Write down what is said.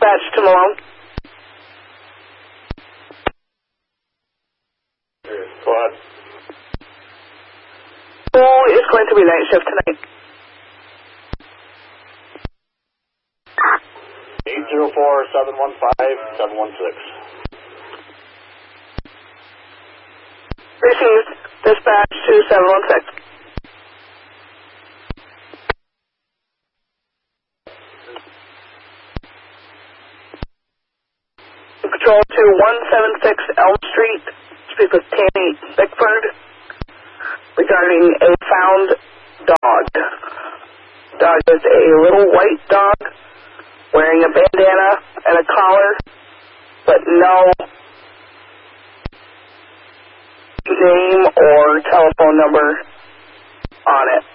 Dispatch to Malone. Go ahead. Who is going to be night shift tonight? 804-715-716. Received. Dispatch to 716. Control to 176 Elm Street. Speak with Tammy Bickford regarding a found dog. Dog is a little white dog wearing a bandana and a collar, but no name or telephone number on it.